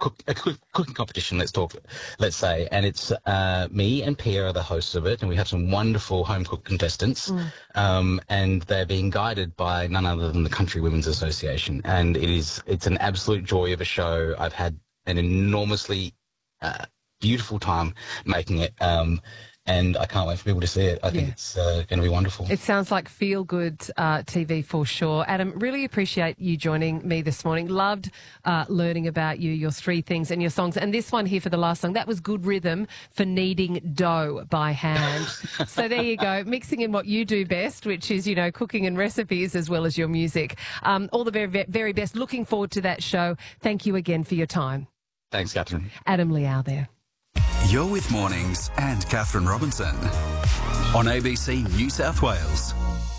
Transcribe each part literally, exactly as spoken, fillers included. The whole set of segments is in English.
cook, a cook, cooking competition, let's talk, let's say, and it's uh, me and Pia are the hosts of it, and we have some wonderful home cook contestants, mm. um, and they're being guided by none other than the Country Women's Association, and it is it's an absolute joy of a show. I've had an enormously uh, beautiful time making it. Um, And I can't wait for people to see it. I think yeah. it's uh, going to be wonderful. It sounds like feel-good uh, T V for sure. Adam, really appreciate you joining me this morning. Loved uh, learning about you, your three things and your songs. And this one here for the last song, that was Good Rhythm for Kneading Dough by Hand. So there you go, mixing in what you do best, which is, you know, cooking and recipes as well as your music. Um, all the very, very best. Looking forward to that show. Thank you again for your time. Thanks, Catherine. Adam Liao there. You're with Mornings and Catherine Robinson on A B C New South Wales.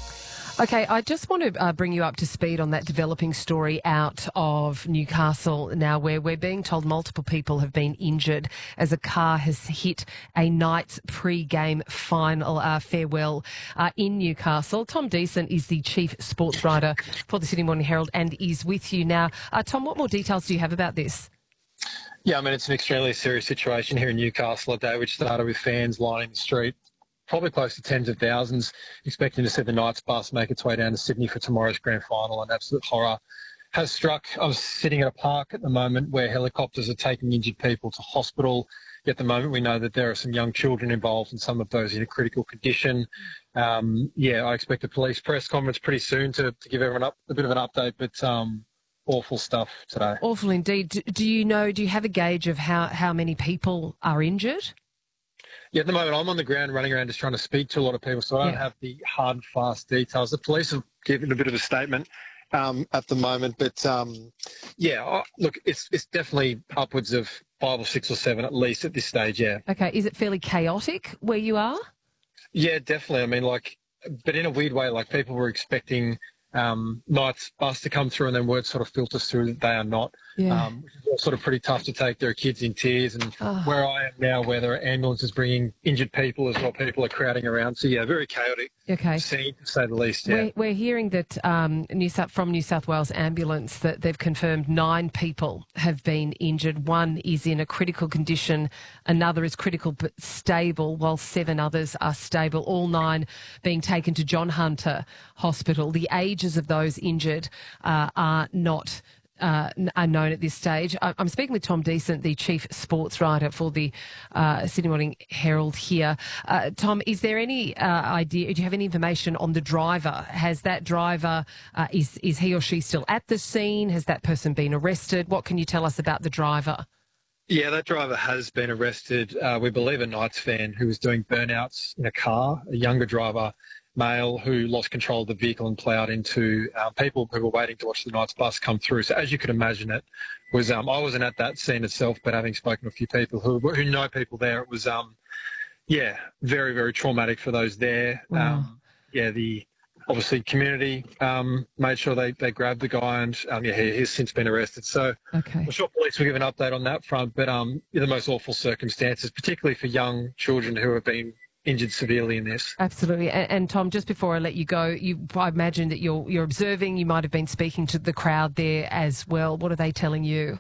Okay, I just want to uh, bring you up to speed on that developing story out of Newcastle now, where we're being told multiple people have been injured as a car has hit a Knights pre-game final uh, farewell uh, in Newcastle. Tom Decent is the chief sports writer for the Sydney Morning Herald and is with you now. Uh, Tom, what more details do you have about this? Yeah, I mean, it's an extremely serious situation here in Newcastle, a day which started with fans lining the street, probably close to tens of thousands, expecting to see the Knights bus make its way down to Sydney for tomorrow's grand final. An absolute horror has struck. I was sitting at a park at the moment where helicopters are taking injured people to hospital. At the moment, we know that there are some young children involved and some of those in a critical condition. Um, yeah, I expect a police press conference pretty soon to, to give everyone up a bit of an update, but... Um, Awful stuff today. Awful indeed. Do, do you know, do you have a gauge of how, how many people are injured? Yeah, at the moment I'm on the ground running around just trying to speak to a lot of people, so I don't yeah. have the hard and fast details. The police have given a bit of a statement um, at the moment, but um, yeah, I, look, it's it's definitely upwards of five or six or seven at least at this stage, yeah. Okay, is it fairly chaotic where you are? Yeah, definitely. I mean, like, but in a weird way, like people were expecting... Um, Knights bus to come through and then word sort of filters through that they are not. Yeah. Um, which is sort of pretty tough to take. There are kids in tears and oh. where I am now, where there are ambulances bringing injured people as well, people are crowding around. So, yeah, very chaotic okay. scene, to say the least. Yeah. We're, we're hearing that um, New South, from New South Wales Ambulance that they've confirmed nine people have been injured. One is in a critical condition, another is critical but stable, while seven others are stable, all nine being taken to John Hunter Hospital. The ages of those injured uh, are not Uh, are known at this stage. I'm speaking with Tom Decent, the chief sports writer for the uh, Sydney Morning Herald here. Uh, Tom, is there any uh, idea, do you have any information on the driver? Has that driver, uh, is, is he or she still at the scene? Has that person been arrested? What can you tell us about the driver? Yeah, that driver has been arrested. Uh, we believe a Knights fan who was doing burnouts in a car, a younger driver, male, who lost control of the vehicle and ploughed into uh, people who were waiting to watch the Knights bus come through. So as you could imagine, it was, um, I wasn't at that scene itself, but having spoken to a few people who, who know people there, it was, um, yeah, very, very traumatic for those there. Wow. Um, yeah, the obviously community um, made sure they, they grabbed the guy and, um, yeah, he, he's since been arrested. So okay. I'm sure police will give an update on that front, but um, the most awful circumstances, particularly for young children who have been injured severely in this. Absolutely. And, and Tom, just before I let you go, you, I imagine that you're you're observing, you might have been speaking to the crowd there as well. What are they telling you?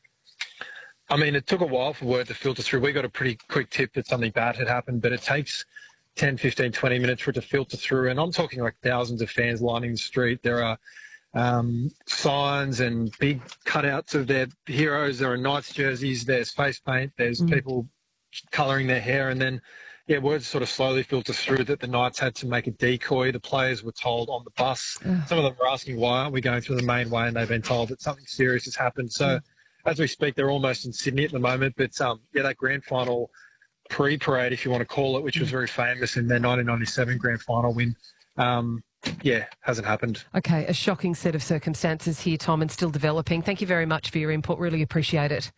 I mean, it took a while for word to filter through. We got a pretty quick tip that something bad had happened, but it takes ten, fifteen, twenty minutes for it to filter through. And I'm talking like thousands of fans lining the street. There are um, signs and big cutouts of their heroes. There are Knights jerseys. There's face paint. There's mm. people colouring their hair. And then Yeah, words sort of slowly filter through that the Knights had to make a decoy. The players were told on the bus. Ugh. Some of them were asking, why aren't we going through the main way? And they've been told that something serious has happened. So mm. as we speak, they're almost in Sydney at the moment. But, um, yeah, that grand final pre-parade, if you want to call it, which was very famous in their nineteen ninety-seven grand final win, um, yeah, hasn't happened. Okay, a shocking set of circumstances here, Tom, and still developing. Thank you very much for your input. Really appreciate it.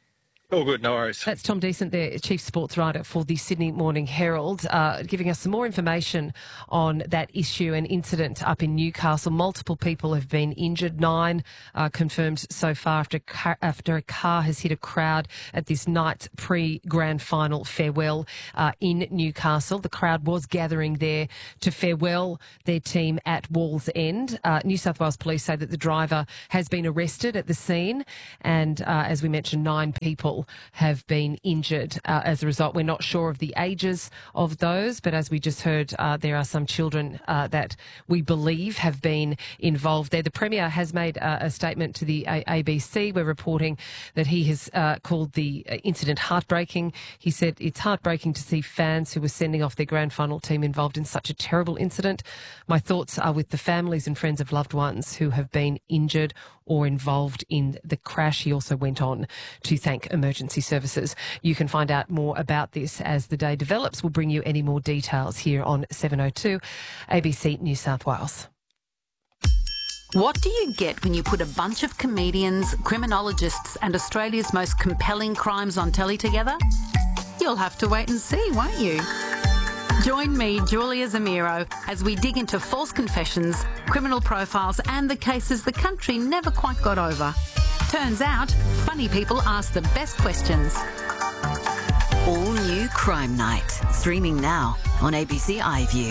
All good, no worries. That's Tom Decent there, Chief Sports Writer for the Sydney Morning Herald, uh, giving us some more information on that issue and incident up in Newcastle. Multiple people have been injured, nine uh, confirmed so far after, car- after a car has hit a crowd at this night's pre-grand final farewell uh, in Newcastle. The crowd was gathering there to farewell their team at Wallsend. Uh, New South Wales Police say that the driver has been arrested at the scene and, uh, as we mentioned, nine people have been injured uh, as a result. We're not sure of the ages of those, but as we just heard, uh, there are some children uh, that we believe have been involved there. The Premier has made uh, a statement to the a- ABC. We're reporting that he has uh, called the incident heartbreaking. He said it's heartbreaking to see fans who were sending off their grand final team involved in such a terrible incident. My thoughts are with the families and friends of loved ones who have been injured or involved in the crash. He also went on to thank emergency services. You can find out more about this as the day develops. We'll bring you any more details here on seven oh two A B C New South Wales. What do you get when you put a bunch of comedians, criminologists and Australia's most compelling crimes on telly together? You'll have to wait and see, won't you? Join me, Julia Zamiro, as we dig into false confessions, criminal profiles and the cases the country never quite got over. Turns out, funny people ask the best questions. All new Crime Night, streaming now on A B C iView.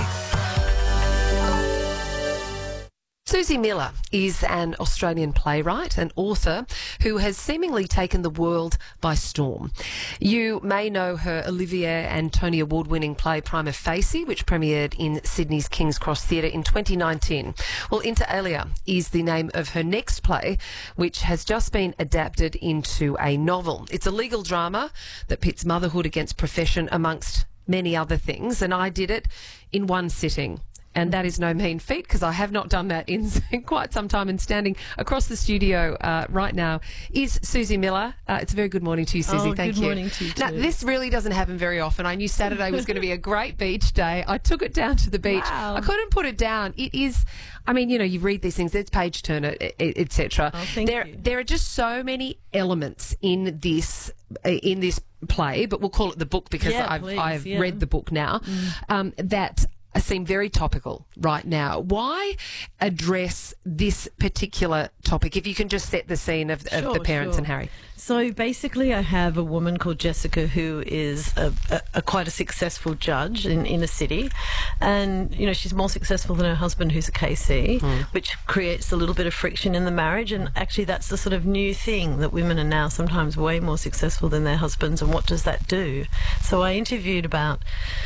Susie Miller is an Australian playwright and author who has seemingly taken the world by storm. You may know her Olivier and Tony Award-winning play Prima Facie, which premiered in Sydney's King's Cross Theatre in twenty nineteen. Well, Inter Alia is the name of her next play, which has just been adapted into a novel. It's a legal drama that pits motherhood against profession, amongst many other things, and I did it in one sitting. And that is no mean feat, because I have not done that in quite some time. And standing across the studio uh, right now is Susie Miller. Uh, it's a very good morning to you, Susie. Oh, Thank good you. morning to you too. Now, this really doesn't happen very often. I knew Saturday was going to be a great beach day. I took it down to the beach. Wow. I couldn't put it down. It is, I mean, you know, you read these things, it's page turner, et cetera. Oh, thank there, you. there are just so many elements in this in this play, but we'll call it the book because Yeah, I've, please, I've yeah. read the book now, mm. um, that seem very topical right now. Why address this particular topic? If you can just set the scene of, of Sure, the parents sure. and Harry. So basically I have a woman called Jessica who is a, a, a quite a successful judge in, in a city, and you know she's more successful than her husband who's a K C, mm. which creates a little bit of friction in the marriage. And actually that's the sort of new thing, that women are now sometimes way more successful than their husbands, and what does that do? So I interviewed about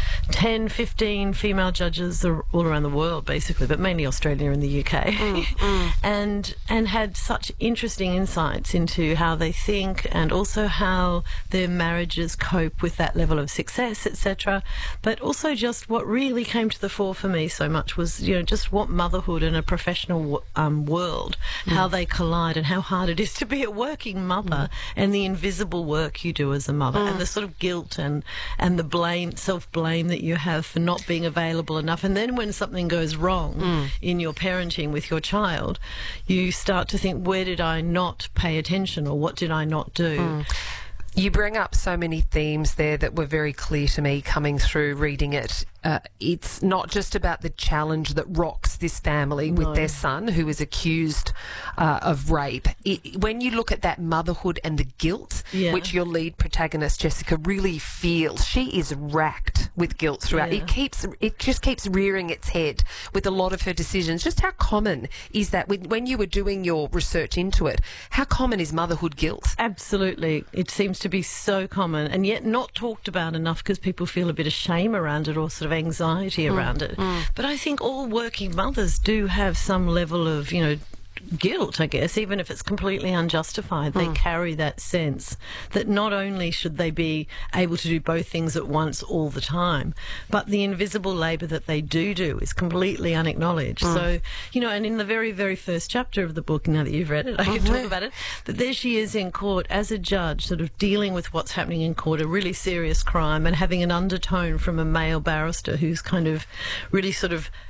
ten, fifteen female judges all around the world basically, but mainly Australia and the U K, mm, mm. and and had such interesting insights into how they think and also how their marriages cope with that level of success, et cetera. But also just what really came to the fore for me so much was, you know, just what motherhood in a professional um, world, mm. how they collide and how hard it is to be a working mother, mm. and the invisible work you do as a mother, mm. and the sort of guilt and, and the blame, self-blame that you have for not being available enough. And then when something goes wrong mm. in your parenting with your child, you start to think, where did I not pay attention, or what did I not do? Mm. You bring up so many themes there that were very clear to me coming through reading it. Uh, it's not just about the challenge that rocks this family No. with their son who is accused uh, of rape. It, when you look at that motherhood and the guilt, Yeah. which your lead protagonist Jessica really feels, she is racked with guilt throughout. Yeah. It keeps, it just keeps rearing its head with a lot of her decisions. Just how common is that? When, when you were doing your research into it, how common is motherhood guilt? Absolutely. It seems to be so common, and yet not talked about enough because people feel a bit of shame around it, or sort of anxiety around it. mm. But I think all working mothers do have some level of, you know, guilt, I guess, even if it's completely unjustified. They Mm. carry that sense that not only should they be able to do both things at once all the time, but the invisible labour that they do do is completely unacknowledged. Mm. So, you know, and in the very, very first chapter of the book, now that you've read it, I can Mm-hmm. talk about it, but there she is in court as a judge, sort of dealing with what's happening in court, a really serious crime, and having an undertone from a male barrister who's kind of really sort of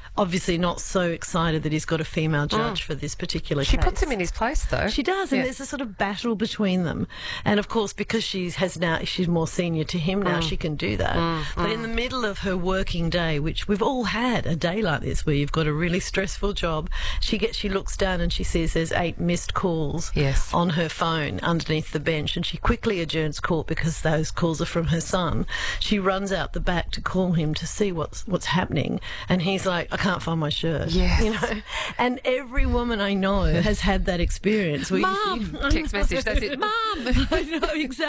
obviously not so excited that he's got a female judge mm. for this particular she case. She puts him in his place, though. She does, and yeah. there's a sort of battle between them. And of course, because she has now, she's more senior to him now, mm. she can do that. Mm. But mm. in the middle of her working day, which we've all had a day like this, where you've got a really stressful job, she gets, she looks down and she sees there's eight missed calls yes. on her phone underneath the bench, and she quickly adjourns court because those calls are from her son. She runs out the back to call him to see what's what's happening, and he's like, I can't find my shirt. Yes. You know, and every woman I know has had that experience. Mum, text message. That's it. Mum. I know exactly.